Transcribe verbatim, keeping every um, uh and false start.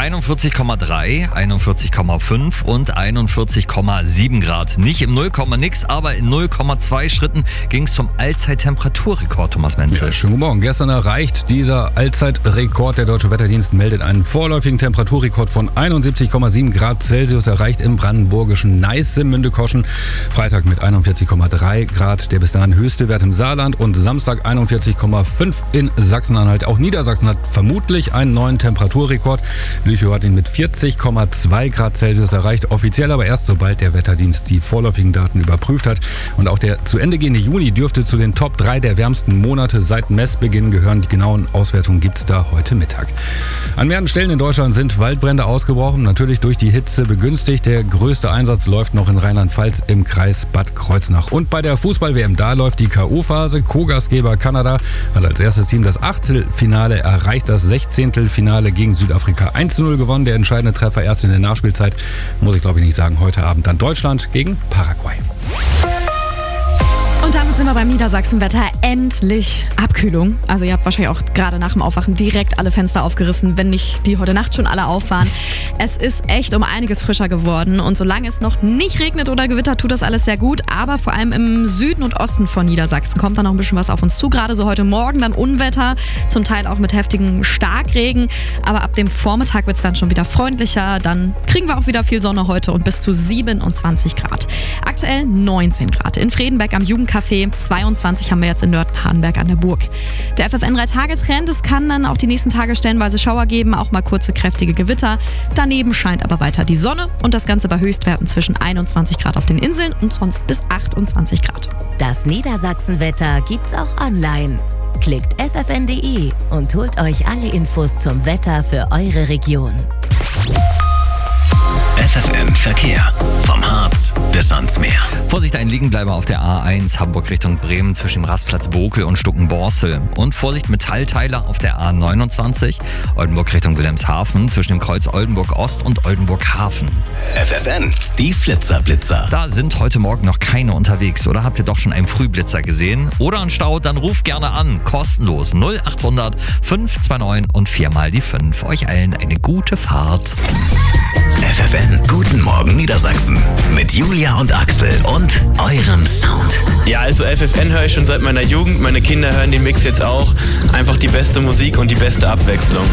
einundvierzig Komma drei, einundvierzig Komma fünf und einundvierzig Komma sieben Grad. Nicht im null, nix, aber in null Komma zwei Schritten ging es zum Allzeit-Temperaturrekord, Thomas Menzel. Ja, schönen guten Morgen. Gestern erreicht dieser Allzeitrekord. Der Deutsche Wetterdienst meldet einen vorläufigen Temperaturrekord von einundsiebzig Komma sieben Grad Celsius erreicht im brandenburgischen Neiße-Mündekoschen. Freitag mit einundvierzig Komma drei Grad, der bis dahin höchste Wert im Saarland, und Samstag einundvierzig Komma fünf in Sachsen-Anhalt. Auch Niedersachsen hat vermutlich einen neuen Temperaturrekord. Lüchow hat ihn mit vierzig Komma zwei Grad Celsius erreicht. Offiziell aber erst, sobald der Wetterdienst die vorläufigen Daten überprüft hat. Und auch der zu Ende gehende Juni dürfte zu den Top drei der wärmsten Monate seit Messbeginn gehören. Die genauen Auswertungen gibt es da heute Mittag. An mehreren Stellen in Deutschland sind Waldbrände ausgebrochen. Natürlich durch die Hitze begünstigt. Der größte Einsatz läuft noch in Rheinland-Pfalz im Kreis Bad Kreuznach. Und bei der Fußball-W M, da läuft die K O-Phase. Co-Gastgeber Kanada hat als erstes Team das Achtelfinale erreicht. Das Sechzehntelfinale gegen Südafrika eins zu null gewonnen. Der entscheidende Treffer erst in der Nachspielzeit. Muss ich glaube ich nicht sagen. Heute Abend dann Deutschland gegen Paraguay. Und damit sind wir beim Niedersachsenwetter. Endlich Abkühlung. Also ihr habt wahrscheinlich auch gerade nach dem Aufwachen direkt alle Fenster aufgerissen, wenn nicht die heute Nacht schon alle auf waren. Es ist echt um einiges frischer geworden, und solange es noch nicht regnet oder gewittert, tut das alles sehr gut. Aber vor allem im Süden und Osten von Niedersachsen kommt dann noch ein bisschen was auf uns zu. Gerade so heute Morgen dann Unwetter, zum Teil auch mit heftigem Starkregen. Aber ab dem Vormittag wird es dann schon wieder freundlicher. Dann kriegen wir auch wieder viel Sonne heute und bis zu siebenundzwanzig Grad. Aktuell neunzehn Grad. In Fredenberg am Jugendcafé, zweiundzwanzig haben wir jetzt in Nörten-Hardenberg an der Burg. Der F S N drei Tage-Trend, es kann dann auch die nächsten Tage stellenweise Schauer geben, auch mal kurze kräftige Gewitter. Daneben scheint aber weiter die Sonne, und das Ganze bei Höchstwerten zwischen einundzwanzig Grad auf den Inseln und sonst bis achtundzwanzig Grad. Das Niedersachsenwetter gibt's auch online. Klickt f f n punkt d e und holt euch alle Infos zum Wetter für eure Region. F F N Verkehr. Vom Harz bis ans Meer. Vorsicht, ein Liegenbleiber auf der A eins Hamburg Richtung Bremen zwischen dem Rastplatz Bokel und Stuckenborstel. Und Vorsicht, Metallteiler auf der A neunundzwanzig Oldenburg Richtung Wilhelmshaven zwischen dem Kreuz Oldenburg Ost und Oldenburg Hafen. F F N, die Flitzer-Blitzer. Da sind heute Morgen noch keine unterwegs. Oder habt ihr doch schon einen Frühblitzer gesehen? Oder einen Stau? Dann ruft gerne an. Kostenlos null achthundert fünf zwei neun und viermal die fünf. Euch allen eine gute Fahrt. F F N, guten Morgen Niedersachsen. Mit Julia und Axel und eurem Sound. Ja, also F F N höre ich schon seit meiner Jugend. Meine Kinder hören den Mix jetzt auch. Einfach die beste Musik und die beste Abwechslung.